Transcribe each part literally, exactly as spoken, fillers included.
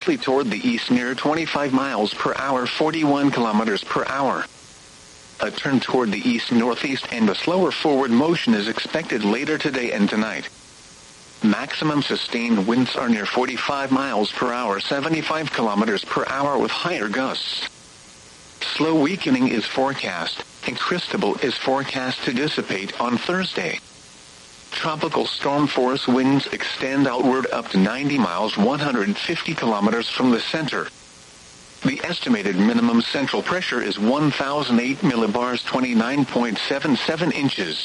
toward the east near twenty-five miles per hour, forty-one kilometers per hour. A turn toward the east-northeast and a slower forward motion is expected later today and tonight. Maximum sustained winds are near forty-five miles per hour, seventy-five kilometers per hour with higher gusts. Slow weakening is forecast, and Cristobal is forecast to dissipate on Thursday. Tropical storm force winds extend outward up to ninety miles, one hundred fifty kilometers from the center. The estimated minimum central pressure is one thousand eight millibars, twenty-nine point seven seven inches.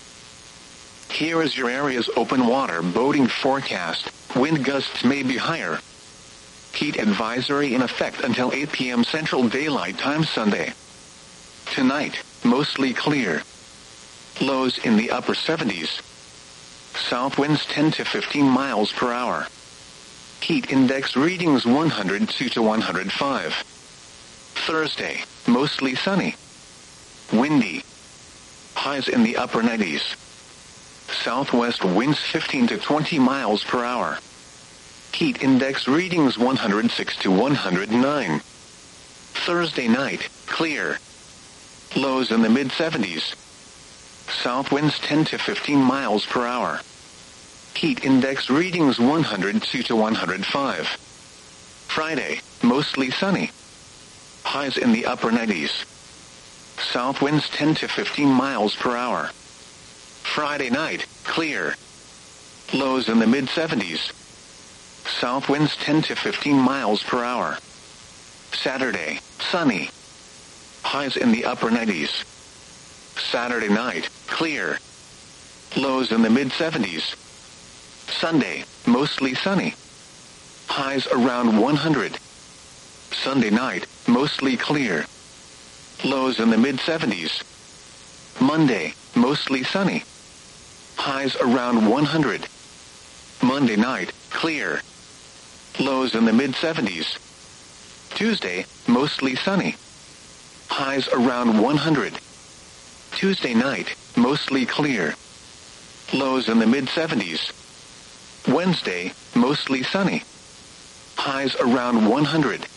Here is your area's open water boating forecast. Wind gusts may be higher. Heat advisory in effect until eight p.m. Central Daylight Time Sunday. Tonight, mostly clear. Lows in the upper seventies. South winds ten to fifteen miles per hour. Heat index readings one hundred two to one hundred five. Thursday, mostly sunny. Windy. Highs in the upper nineties. Southwest winds fifteen to twenty miles per hour. Heat index readings one hundred six to one hundred nine. Thursday night, clear. Lows in the mid seventies. South winds ten to fifteen miles per hour. Heat index readings one hundred two to one hundred five. Friday, mostly sunny. Highs in the upper nineties. South winds ten to fifteen miles per hour. Friday night, clear. Lows in the mid seventies. South winds ten to fifteen miles per hour. Saturday, sunny. Highs in the upper nineties. Saturday night, clear. Lows in the mid seventies. Sunday, mostly sunny. Highs around one hundred. Sunday night, mostly clear. Lows in the mid seventies. Monday, mostly sunny. Highs around one hundred. Monday night, clear. Lows in the mid seventies. Tuesday, mostly sunny. Highs around one hundred. Tuesday night, mostly clear. Lows in the mid seventies. Wednesday, mostly sunny. Highs around one hundred.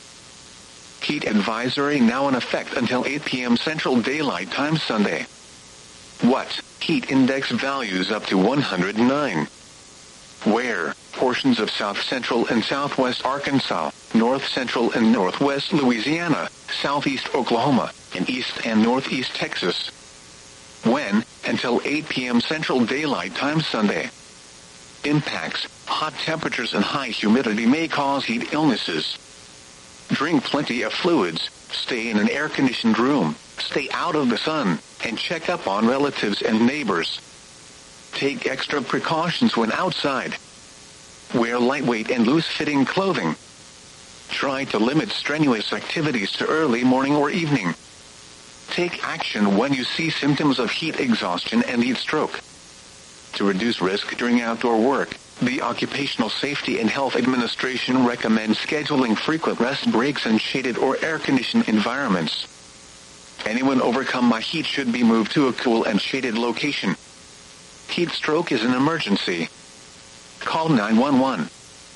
Heat advisory now in effect until eight p.m. Central Daylight Time Sunday. What? Heat index values up to one hundred nine. Where? Portions of south-central and southwest Arkansas, north-central and northwest Louisiana, southeast Oklahoma, and east and northeast Texas. When? Until eight p.m. Central Daylight Time Sunday. Impacts: hot temperatures and high humidity may cause heat illnesses. Drink plenty of fluids, stay in an air-conditioned room, stay out of the sun, and check up on relatives and neighbors. Take extra precautions when outside. Wear lightweight and loose-fitting clothing. Try to limit strenuous activities to early morning or evening. Take action when you see symptoms of heat exhaustion and heat stroke. To reduce risk during outdoor work, the Occupational Safety and Health Administration recommends scheduling frequent rest breaks in shaded or air-conditioned environments. Anyone overcome by heat should be moved to a cool and shaded location. Heat stroke is an emergency. Call nine one one.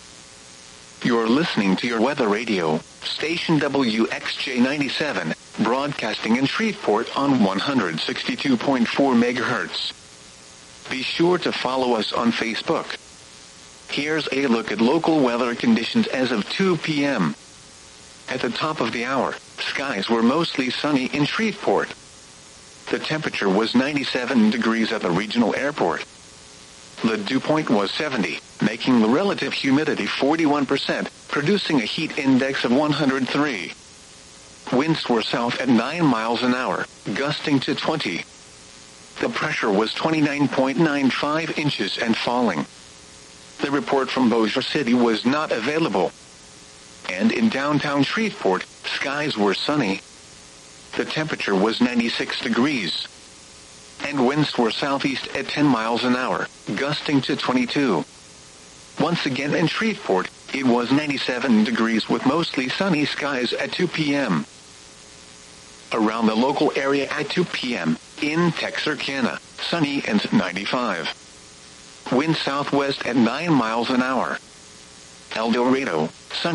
You're listening to your weather radio, station W X J ninety-seven, broadcasting in Shreveport on one hundred sixty-two point four megahertz. Be sure to follow us on Facebook. Here's a look at local weather conditions as of two p.m. At the top of the hour, skies were mostly sunny in Shreveport. The temperature was ninety-seven degrees at the regional airport. The dew point was seventy, making the relative humidity forty-one percent, producing a heat index of one hundred three. Winds were south at nine miles an hour, gusting to twenty. The pressure was twenty-nine point nine five inches and falling. The report from Bossier City was not available. And in downtown Shreveport, skies were sunny. The temperature was ninety-six degrees. And winds were southeast at ten miles an hour, gusting to twenty-two. Once again in Shreveport, it was ninety-seven degrees with mostly sunny skies at two p.m. Around the local area at two p.m., in Texarkana, sunny and ninety-five. Wind southwest at nine miles an hour. El Dorado, sunny.